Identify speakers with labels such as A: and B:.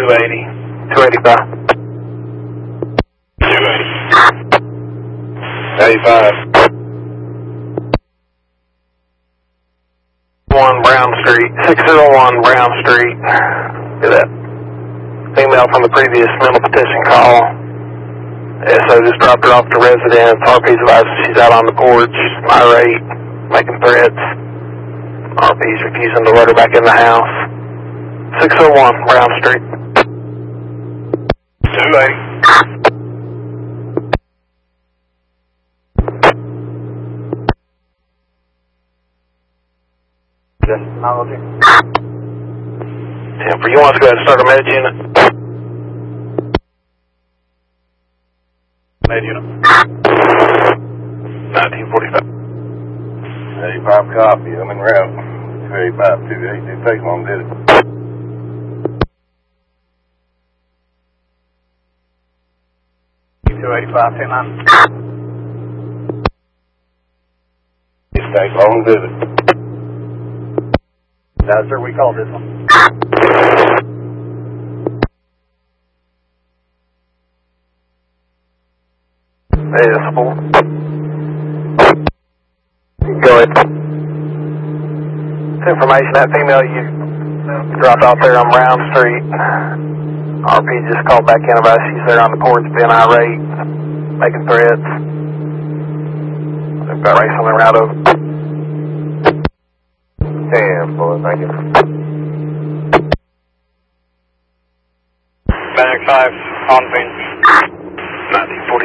A: 280.
B: 285.
A: 85.
B: 1 Brown Street, 601 Brown Street. Look at that. Female from the previous mental petition call. SO just dropped her off to residence. RP's advised she's out on the porch, irate, making threats. RP's refusing to let her back in the house. 601 Brown Street.
A: 280.
B: Technology. 10 for you want to go ahead and start a med unit.
A: Med unit.
B: 1945.
A: 85 copy. I'm en route. 285, 280. Didn't take long, did it? Didn't take long, did it?
B: No, sir, we called this one. Visible. Go ahead. This information, that female you dropped off there on Brown Street. RP just called back in about she's there on the porch being irate, making threats. They've got race on the route over. 10, boy, thank you.
A: Bank 5, on pin.
B: 1945.